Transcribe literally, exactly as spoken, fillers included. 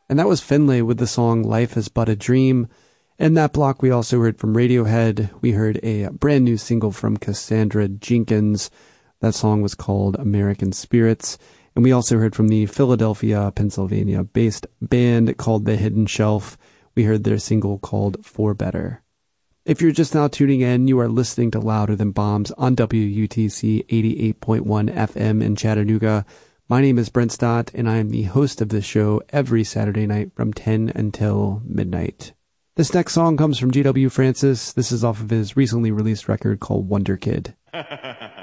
And that was Finlay with the song Life is But a Dream. In that block, we also heard from Radiohead. We heard a brand new single from Cassandra Jenkins. That song was called American Spirits. And we also heard from the Philadelphia, Pennsylvania-based band called The Hidden Shelf. We heard their single called For Better. If you're just now tuning in, you are listening to Louder Than Bombs on W U T C eighty-eight point one F M in Chattanooga. My name is Brent Stott, and I am the host of this show every Saturday night from ten until midnight. This next song comes from G W Francis. This is off of his recently released record called Wonder Kid.